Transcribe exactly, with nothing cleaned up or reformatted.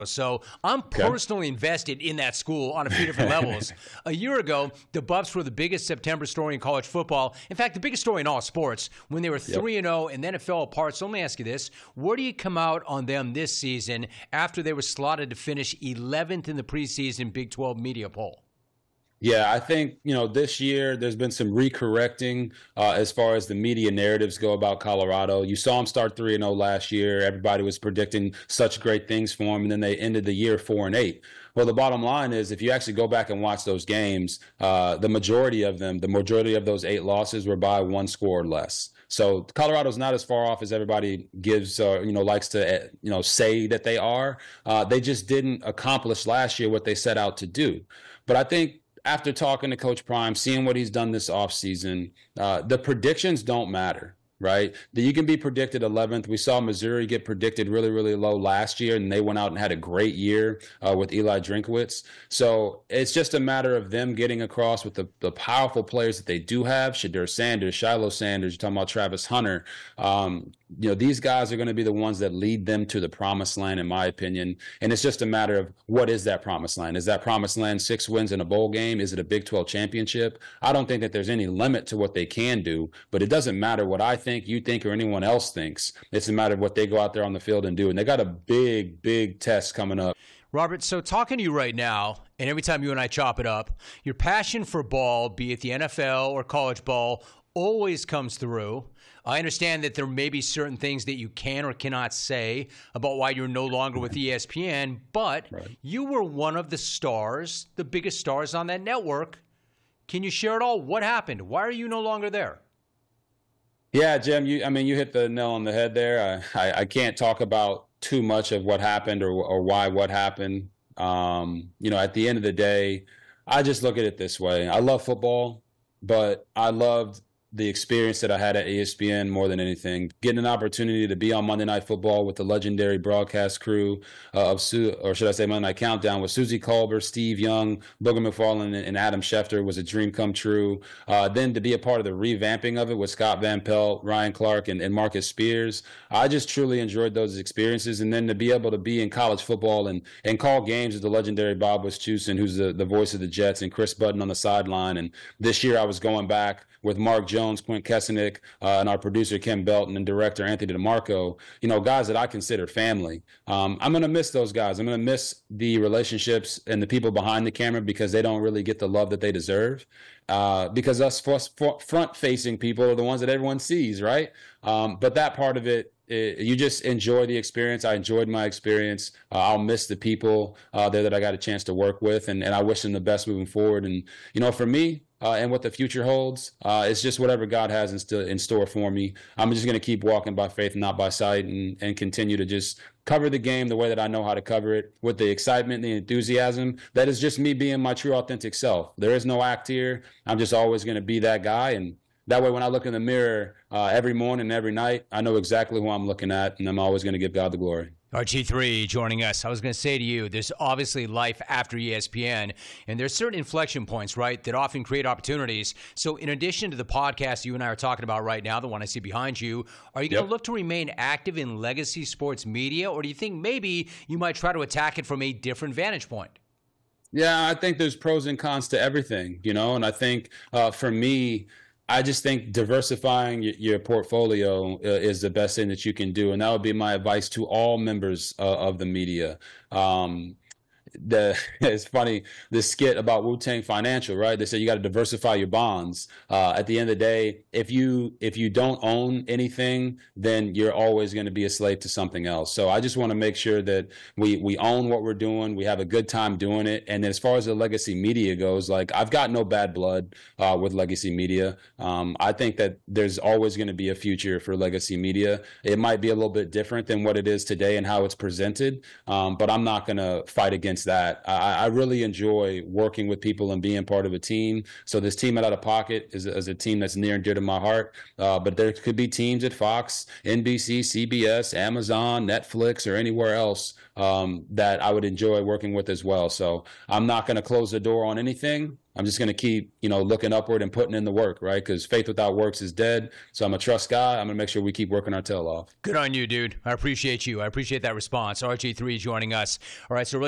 So I'm personally okay. invested in that school on a few different levels. A year ago, the Buffs were the biggest September story in college football. In fact, the biggest story in all sports when they were three and oh, and then it fell apart. So let me ask you this. Where do you come out on them this season after they were slotted to finish eleventh in the preseason Big twelve media poll? Yeah, I think, you know, this year there's been some recorrecting uh, as far as the media narratives go about Colorado. You saw them start three and oh last year. Everybody was predicting such great things for them, and then they ended the year four and eight. Well, the bottom line is if you actually go back and watch those games, uh, the majority of them, the majority of those eight losses were by one score or less. So Colorado's not as far off as everybody gives, uh, you know, likes to, you know, say that they are. Uh, they just didn't accomplish last year what they set out to do. But I think after talking to Coach Prime, seeing what he's done this offseason, uh, the predictions don't matter, right? You can be predicted eleventh. We saw Missouri get predicted really, really low last year, and they went out and had a great year uh, with Eli Drinkwitz. So it's just a matter of them getting across with the, the powerful players that they do have, Shedeur Sanders, Shiloh Sanders, you're talking about Travis Hunter. Um, you know, these guys are going to be the ones that lead them to the promised land, in my opinion. And it's just a matter of what is that promised land? Is that promised land six wins in a bowl game? Is it a Big twelve championship? I don't think that there's any limit to what they can do, but it doesn't matter what I think, you think, or anyone else thinks. It's a matter of what they go out there on the field and do. And they got a big, big test coming up. Robert, so talking to you right now, and every time you and I chop it up, your passion for ball, be it the N F L or college ball, always comes through. I understand that there may be certain things that you can or cannot say about why you're no longer with E S P N, but right. you were one of the stars, the biggest stars on that network. Can you share it all? What happened? Why are you no longer there? Yeah, Jim, you, I mean, you hit the nail on the head there. I, I, I can't talk about too much of what happened or, or why what happened. Um, you know, at the end of the day, I just look at it this way. I love football, but I loved the experience that I had at E S P N more than anything. Getting an opportunity to be on Monday Night Football with the legendary broadcast crew uh, of, Su- or should I say Monday Night Countdown, with Suzy Kolber, Steve Young, Booger McFarland, and Adam Schefter was a dream come true. Uh, then to be a part of the revamping of it with Scott Van Pelt, Ryan Clark, and, and Marcus Spears, I just truly enjoyed those experiences. And then to be able to be in college football and, and call games with the legendary Bob Wischusen, who's the, the voice of the Jets, and Chris Button on the sideline. And this year I was going back with Mark Jones, Quint Kesenick, uh, and our producer Kim Belton, and director Anthony DeMarco, you know, guys that I consider family. Um, I'm going to miss those guys. I'm going to miss the relationships and the people behind the camera because they don't really get the love that they deserve. Uh, because us front-facing people are the ones that everyone sees, right? Um, but that part of it, it, you just enjoy the experience. I enjoyed my experience. Uh, I'll miss the people uh, there that I got a chance to work with, and, and I wish them the best moving forward. And, you know, for me, Uh, and what the future holds, uh, it's just whatever God has in, st- in store for me. I'm just going to keep walking by faith and not by sight, and, and continue to just cover the game the way that I know how to cover it, with the excitement, the enthusiasm. That is just me being my true, authentic self. There is no act here. I'm just always going to be that guy. And that way, when I look in the mirror uh, every morning and every night, I know exactly who I'm looking at, and I'm always going to give God the glory. R G three joining us. I was going to say to you, there's obviously life after E S P N, and there's certain inflection points, right, that often create opportunities. So in addition to the podcast you and I are talking about right now, the one I see behind you, are you going to yep. look to remain active in legacy sports media, or do you think maybe you might try to attack it from a different vantage point? Yeah, I think there's pros and cons to everything, you know, and I think uh, for me, I just think diversifying your portfolio is the best thing that you can do. And that would be my advice to all members uh, of the media. Um, the it's funny, this skit about Wu-Tang Financial, right? They said you got to diversify your bonds. Uh, at the end of the day, if you if you don't own anything, then you're always going to be a slave to something else. So I just want to make sure that we we own what we're doing, we have a good time doing it. And as far as the legacy media goes, like, I've got no bad blood uh, with legacy media. Um, I think that there's always going to be a future for legacy media. It might be a little bit different than what it is today and how it's presented, um, but I'm not going to fight against against that. I, I really enjoy working with people and being part of a team. So this team at Out of Pocket is, is a team that's near and dear to my heart. Uh, but there could be teams at Fox, N B C, C B S, Amazon, Netflix, or anywhere else um, that I would enjoy working with as well. So I'm not going to close the door on anything. I'm just going to keep, you know, looking upward and putting in the work, right? Because faith without works is dead. So I'm a trust guy. I'm going to make sure we keep working our tail off. Good on you, dude. I appreciate you. I appreciate that response. R G three joining us. All right, so really